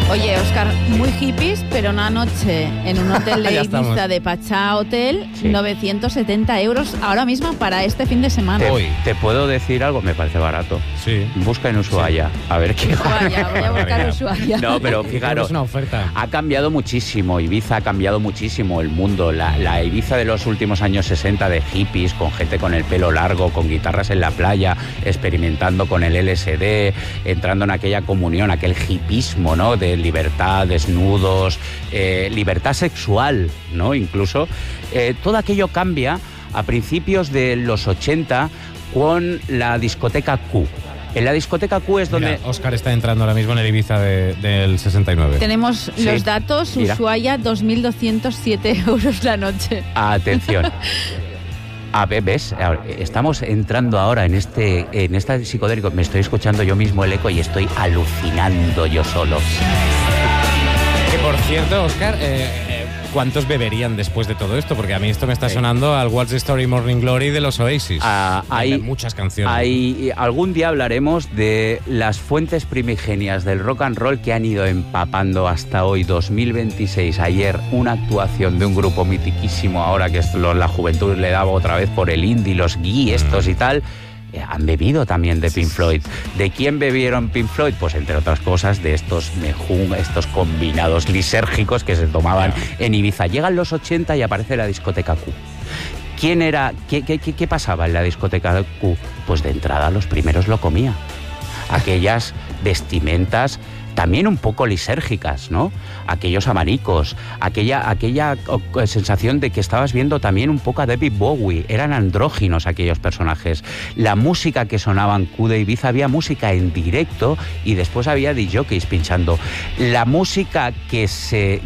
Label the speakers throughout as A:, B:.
A: Oye, Óscar, muy hippies, pero una noche en un hotel de Ibiza de Pachá Hotel, sí. 970 euros ahora mismo para este fin de semana.
B: ¿Te puedo decir algo? Me parece barato.
C: Sí.
B: Busca en Ushuaia, a ver qué...
A: Ushuaia, voy a buscar en Ushuaia.
B: No, pero fijaros,
C: es una oferta.
B: Ha cambiado muchísimo, Ibiza ha cambiado muchísimo el mundo. La Ibiza de los últimos años 60 de hippies, con gente con el pelo largo, con guitarras en la playa, experimentando con el LSD, entrando en aquella comunión, aquel hippismo, ¿no? De libertad, desnudos, libertad sexual, ¿no? Incluso. Todo aquello cambia a principios de los 80 con la discoteca Q. En la discoteca Q es donde...
C: Mira, Óscar está entrando ahora mismo en el Ibiza del 69.
A: Tenemos los datos, Ushuaia, 2.207 euros la noche.
B: Atención. A ver, ¿ves? Estamos entrando ahora en esta psicodélico. Me estoy escuchando yo mismo el eco y estoy alucinando yo solo.
C: Que por cierto, Óscar, ¿cuántos beberían después de todo esto? Porque a mí esto me está sonando al What's the Story Morning Glory de los Oasis. Hay muchas canciones.
B: Algún día hablaremos de las fuentes primigenias del rock and roll que han ido empapando hasta hoy, 2026. Ayer, una actuación de un grupo mitiquísimo, ahora que la juventud le daba otra vez por el indie, los gui estos y tal... Han bebido también de Pink Floyd. ¿De quién bebieron Pink Floyd? Pues entre otras cosas de estos mejún, estos combinados lisérgicos que se tomaban en Ibiza. Llegan los 80 y aparece la discoteca Q. ¿Quién era? ¿Qué pasaba en la discoteca Q? Pues de entrada los primeros lo comía. Aquellas vestimentas también un poco lisérgicas, ¿no? Aquellos abanicos, aquella sensación de que estabas viendo también un poco a David Bowie. Eran andróginos aquellos personajes. La música que sonaba en Q de Ibiza, había música en directo y después había DJs pinchando. La música que se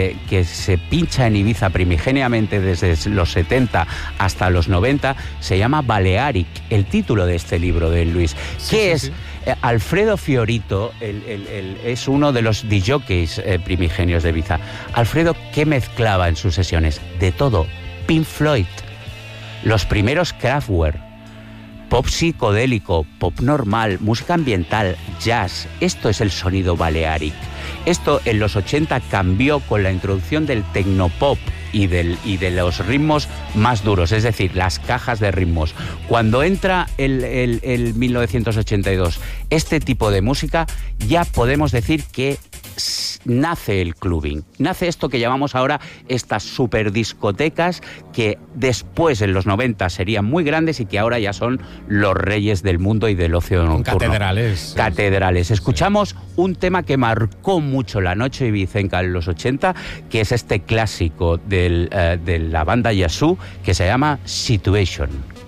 B: pincha en Ibiza primigeniamente desde los 70 hasta los 90 se llama Balearic, el título de este libro de Luis. ¿Qué es? Alfredo Fiorito es uno de los DJs primigenios de Ibiza. Alfredo, ¿qué mezclaba en sus sesiones? De todo. Pink Floyd, los primeros Kraftwerk, pop psicodélico, pop normal, música ambiental, jazz. Esto es el sonido Balearic. Esto en los 80 cambió con la introducción del tecnopop y de los ritmos más duros, es decir, las cajas de ritmos. Cuando entra el 1982 este tipo de música, ya podemos decir que nace el clubbing, nace esto que llamamos ahora estas superdiscotecas que después en los 90 serían muy grandes y que ahora ya son los reyes del mundo y del ocio nocturno. Catedrales. Escuchamos un tema que marcó mucho la noche ibicenca en los 80, que es este clásico de la banda Yazoo, que se llama Situation.